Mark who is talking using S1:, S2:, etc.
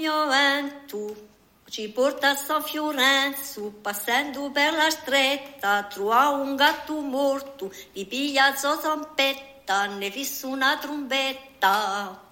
S1: mio vento ci porta a San Fiorenzo, passando per la stretta, trova un gatto morto, vi piglia a zampetta, ne fissa una trombetta.